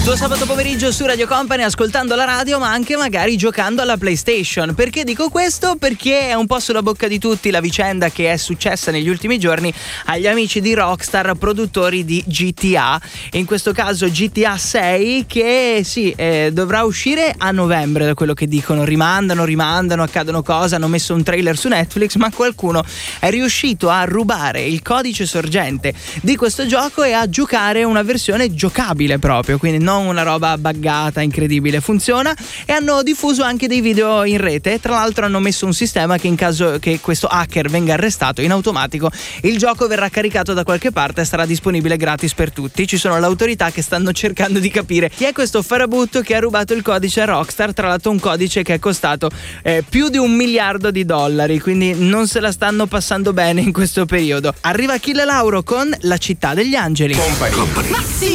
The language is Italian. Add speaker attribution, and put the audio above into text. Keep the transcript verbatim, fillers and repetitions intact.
Speaker 1: Il tuo sabato pomeriggio su Radio Company ascoltando la radio, ma anche magari giocando alla PlayStation. Perché dico questo? Perché è un po' sulla bocca di tutti la vicenda che è successa negli ultimi giorni agli amici di Rockstar, produttori di G T A, in questo caso G T A sei, che sì, eh, dovrà uscire a novembre, da quello che dicono. Rimandano, rimandano, accadono cose, hanno messo un trailer su Netflix, ma qualcuno è riuscito a rubare il codice sorgente di questo gioco e a giocare una versione giocabile proprio, quindi non una roba buggata, incredibile, funziona. E hanno diffuso anche dei video in rete. Tra l'altro hanno messo un sistema che in caso che questo hacker venga arrestato, in automatico il gioco verrà caricato da qualche parte e sarà disponibile gratis per tutti. Ci sono le autorità che stanno cercando di capire chi è questo farabutto che ha rubato il codice a Rockstar, tra l'altro un codice che è costato eh, più di un miliardo di dollari, quindi non se la stanno passando bene in questo periodo. Arriva Achille Lauro con La città degli angeli.
Speaker 2: Company. Company.